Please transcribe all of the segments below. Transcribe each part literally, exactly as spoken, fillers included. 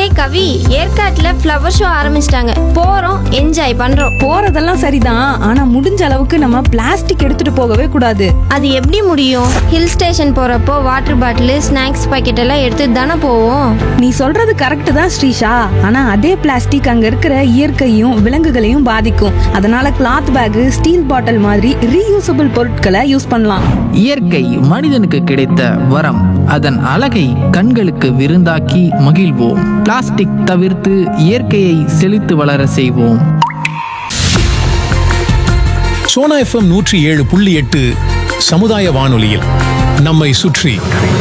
ஹே கவி, ஏற்காட்டுல flower show ஆரம்பிச்சிட்டாங்க, போறோம், enjoy பண்றோம். போறதெல்லாம் சரிதான், ஆனா முடிஞ்ச அளவுக்கு நம்ம பிளாஸ்டிக் எடுத்துட்டு போகவே கூடாது. அது எப்படி முடியும்? ஹில் ஸ்டேஷன் போறப்போ வாட்டர் பாட்டில், ஸ்நாக்ஸ் பாக்கெட் எல்லாம் எடுத்துட்டு தானே போவோம். நீ சொல்றது கரெக்ட் தான் ஸ்ரீஷா, ஆனா அதே பிளாஸ்டிக் அங்க இருக்கிற இயற்கையும் விலங்குகளையும் பாதிக்கும். அதனால கிளாத் பேக், ஸ்டீல் பாட்டில் மாதிரி ரீயூசபிள் பொருட்களை யூஸ் பண்ணலாம். இயற்கை மனிதனுக்கு கிடைத்த வரம், அதன் அழகை கண்களுக்கு விருந்தாக்கி மகிழ்வோம். பிளாஸ்டிக் தவிர்த்து இயற்கையை செழித்து வளர செய்வோம். சோனா எஃப்எம் நூற்றி ஏழு புள்ளி எட்டு சமுதாய வானொலியில் நம்மை சுற்றி.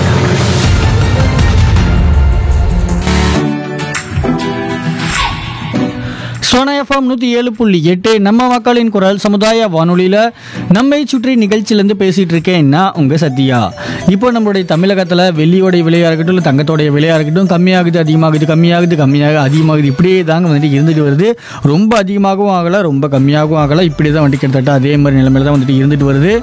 சோனா எஃப்எம் நூற்றி ஏழு புள்ளி எட்டு நம்ம மக்களின் குரல் சமுதாய வானொலியில் நம்மை சுற்றி நிகழ்ச்சியிலேருந்து பேசிகிட்டு இருக்கேன் நான் உங்கள் சத்யா. இப்போ நம்மளுடைய தமிழகத்தில் வெள்ளியோடைய விலையாக இருக்கட்டும், இல்லை தங்கத்தோடைய விலையாக இருக்கட்டும், கம்மியாகுது அதிகமாகுது, கம்மியாகுது கம்மியாக அதிகமாகுது, இப்படியே தாங்க வந்துட்டு இருந்துட்டு வருது. ரொம்ப அதிகமாகவும் ஆகலை, ரொம்ப கம்மியாகவும் ஆகலை, இப்படி தான் வந்துட்டு கிட்டத்தட்ட அதே மாதிரி நிலைமையில தான் வந்துட்டு இருந்துட்டு வருது.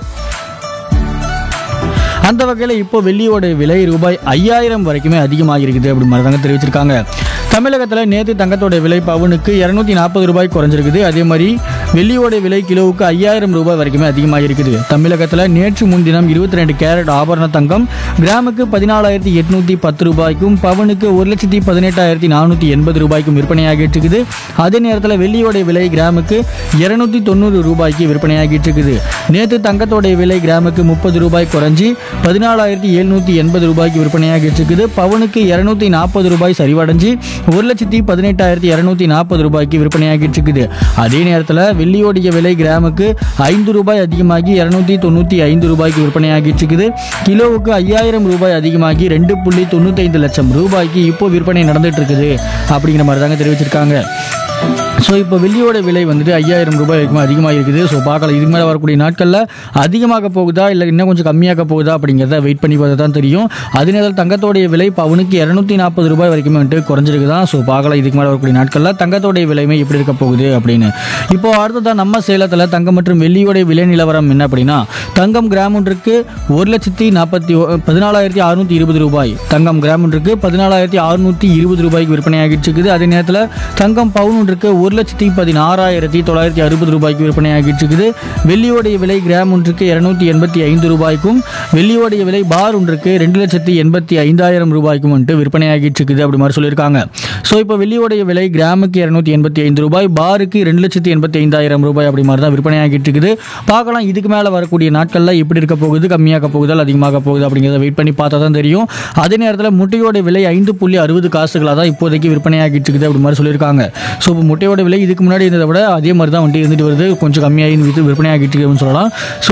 அந்த வகையில் இப்போ வெள்ளியோட விலை ரூபாய் ஐயாயிரம் வரைக்குமே அதிகமாக இருக்குது அப்படி மாதிரி தாங்க தெரிவிச்சிருக்காங்க. தமிழகத்தில் நேற்று தங்கத்தோட விலை பவுனுக்கு இரநூத்தி நாற்பது ரூபாய் குறைஞ்சிருக்குது. அதே மாதிரி வெள்ளியோட விலை கிலோவுக்கு ஐயாயிரம் ரூபாய் வரைக்குமே அதிகமாக இருக்குது. தமிழகத்தில் நேற்று முன்தினம் இருபத்தி ரெண்டு கேரட் ஆபரண தங்கம் கிராமுக்கு பதினாலாயிரத்தி எட்நூத்தி பத்து ரூபாய்க்கும் பவுனுக்கு ஒரு லட்சத்தி பதினெட்டாயிரத்தி நானூற்றி எண்பது ரூபாய்க்கும் விற்பனையாகிட்டு இருக்குது. அதே நேரத்தில் வெள்ளியோட விலை கிராமுக்கு இருநூத்தி தொண்ணூறு ரூபாய்க்கு விற்பனையாகிட்டு இருக்குது. நேற்று தங்கத்தோட விலை கிராமுக்கு முப்பது ரூபாய் குறைஞ்சி பதினாலாயிரத்தி எழுநூற்றி எண்பது ரூபாய்க்கு விற்பனையாகிட்டு இருக்குது. பவுனுக்கு இருநூத்தி நாற்பது ரூபாய் சரிவடைஞ்சு ஒரு லட்சத்தி பதினெட்டாயிரத்தி இருநூத்தி நாற்பது ரூபாய்க்கு விற்பனையாகிட்டு இருக்குது. அதே நேரத்தில் வெள்ளியோடைய விலை கிராமுக்கு ஐந்து ரூபாய் அதிகமாகி இருநூத்தி தொண்ணூற்றி ஐந்து ரூபாய்க்கு விற்பனையாகிட்டு இருக்குது. கிலோவுக்கு ஐயாயிரம் ரூபாய் அதிகமாகி ரெண்டு புள்ளி தொண்ணூற்றி ஐந்து லட்சம் ரூபாய்க்கு இப்போ விற்பனை நடந்துட்டு இருக்குது அப்படிங்கிற மாதிரி தாங்க தெரிவிச்சிருக்காங்க. ஸோ இப்போ வெள்ளியோட விலை வந்துட்டு ஐயாயிரம் ரூபாய் வரைக்கும் அதிகமாக இருக்குது. ஸோ பார்க்கலாம், இதுக்கு மேலே வரக்கூடிய நாட்களில் அதிகமாக போகுதா இல்லை இன்னும் கொஞ்சம் கம்மியாக போகுதா அப்படிங்கிறத வெயிட் பண்ணி பார்த்தா தான் தெரியும். அதே நேரத்தில் தங்கத்தோடைய விலை பவுனுக்கு இரநூத்தி நாற்பது ரூபாய் வரைக்குமே வந்துட்டு குறைஞ்சிருக்குதான். ஸோ பார்க்கலாம், இதுக்கு மேலே வரக்கூடிய நாட்களில் தங்கத்தோடைய விலையுமே எப்படி இருக்க போகுது அப்படின்னு. இப்போ அடுத்ததான் நம்ம சேலத்தில் தங்கம் மற்றும் வெள்ளியோடைய விலை நிலவரம் என்ன அப்படின்னா, தங்கம் கிராம் ஒன்றுக்கு ஒரு லட்சத்தி நாற்பத்தி பதினாலாயிரத்தி அறுநூற்றி இருபது ரூபாய், தங்கம் கிராம் ஒன்றுக்கு பதினாலாயிரத்தி அறுநூற்றி இருபது ரூபாய்க்கு விற்பனையாகிட்டு இருக்குது. அதே நேரத்தில் தங்கம் பவுன் ஒன்றுக்கு ஒரு லட்சத்தி பதினாறாயிரத்தி தொள்ளாயிரத்தி அறுபது ரூபாய்க்கு விற்பனையாகிட்டு இருக்குது. வெள்ளியோடைய விலை கிராம் ஒன்றுக்கு இருநூத்தி எண்பத்தி ஐந்து ரூபாய்க்கும் வெள்ளியோடைய விலை பார் ஒன்றுக்கு ரெண்டு லட்சத்தி எண்பத்தி ஐந்தாயிரம் ரூபாய்க்கும் வந்துட்டு விற்பனையாகிட்டு இருக்குது அப்படி மாதிரி சொல்லியிருக்காங்க. ஸோ இப்போ வெள்ளியோடைய விலை கிராமுக்கு இருநூத்தி எண்பத்தி ஐந்து ரூபாய், பாருக்கு ரெண்டு லட்சத்தி எண்பத்தி ஐந்தாயிரம் ரூபாய் அப்படி மாதிரி தான் விற்பனையாகிட்டு இருக்குது. பார்க்கலாம், இதுக்கு மேலே வரக்கூடிய நாட்களில் எப்படி இருக்க போகுது, கம்மியாக போகுதா அதிகமாக போகுது அப்படிங்கிறத வெயிட் பண்ணி பார்த்தா தான் தெரியும். அதே நேரத்தில் முட்டையோட விலை ஐந்து புள்ளி அறுபது காசுகளாக தான் இப்போதைக்கு விற்பனையாகிட்டு இருக்குது அப்படி மாதிரி சொல்லியிருக்காங்க. ஸோ இப்போ முட்டையோட விலை இதுக்கு முன்னாடி இருந்ததை விட அதே மாதிரி தான் வந்துட்டு இருந்துட்டு வருது, கொஞ்சம் கம்மியாகி விற்பனையாகிட்டு இருக்குன்னு சொல்லலாம். ஸோ